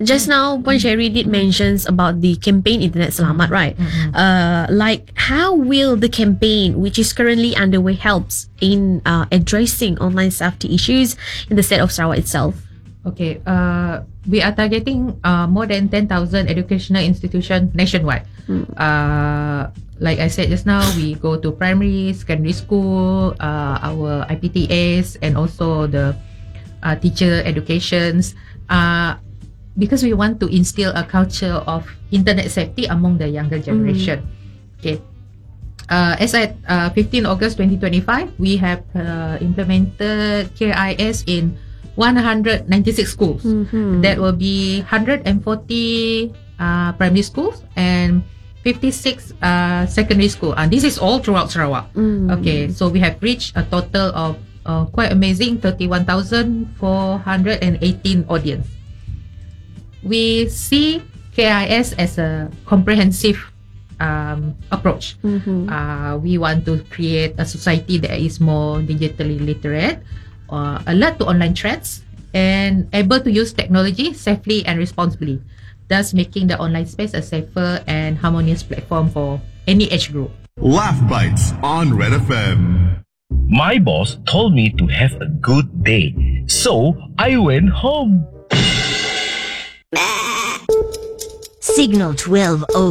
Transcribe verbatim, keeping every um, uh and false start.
Just now, Puan Sherry did mentions about the campaign Internet Selamat, right? Mm-hmm. Uh, like, how will the campaign, which is currently underway, helps in uh, addressing online safety issues in the state of Sarawak itself? Okay, uh, we are targeting uh, more than ten thousand educational institutions nationwide. Hmm. Uh, like I said just now, we go to primary, secondary school, uh, our I P T As, and also the uh, teacher educations. Uh, because we want to instill a culture of internet safety among the younger generation. Mm. Okay. Uh, as at uh, fifteenth August twenty twenty-five, we have uh, implemented K I S in one hundred ninety-six schools. Mm-hmm. That will be one hundred forty uh, primary schools and fifty-six uh, secondary school. And this is all throughout Sarawak. Mm. Okay, so we have reached a total of uh, quite amazing thirty-one thousand four hundred eighteen audience. We see K I S as a comprehensive um, approach. Mm-hmm. Uh, we want to create a society that is more digitally literate, uh, alert to online threats, and able to use technology safely and responsibly, thus making the online space a safer and harmonious platform for any age group. Laugh Bites on Red F M. My boss told me to have a good day, so I went home. Signal twelve oh